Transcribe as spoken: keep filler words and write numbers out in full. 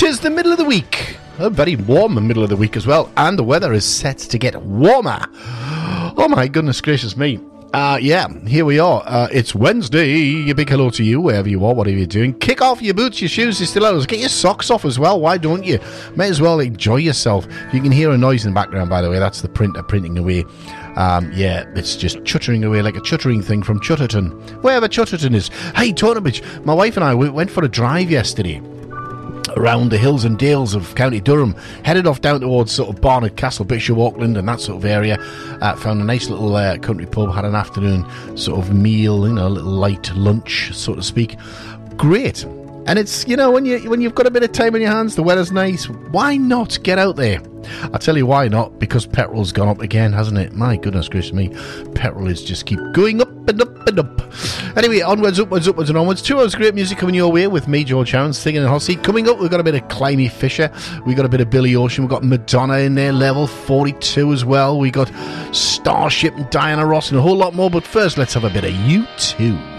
'Tis the middle of the week. A very warm middle of the week as well. And the weather is set to get warmer. Oh my goodness gracious me. Uh, yeah, here we are. Uh, it's Wednesday. A big hello to you, wherever you are, whatever you're doing. Kick off your boots, your shoes, your stilettos. Get your socks off as well. Why don't you? May as well enjoy yourself. You can hear a noise in the background, by the way. That's the printer printing away. Um, yeah, it's just chuttering away like a chuttering thing from Chutterton. Wherever Chutterton is. Hey, Tonabridge, my wife and I we went for a drive yesterday around the hills and dales of County Durham, headed off down towards sort of Barnard Castle, Bishop Auckland and that sort of area. Uh, found a nice little uh, country pub, had an afternoon sort of meal, you know, a little light lunch, so to speak. Great. And it's, you know, when, you, when you've got a bit of time on your hands, the weather's nice, why not get out there? I'll tell you why not, because petrol's gone up again, hasn't it? My goodness gracious me, petrol is just keep going up and up and up. Anyway, onwards, upwards, upwards and onwards. Two hours of great music coming your way with me, George Harron, singing in the hot seat. Coming up, we've got a bit of Climie Fisher, we've got a bit of Billy Ocean, we've got Madonna in there, level forty-two as well. We got Starship and Diana Ross and a whole lot more, but first let's have a bit of U two.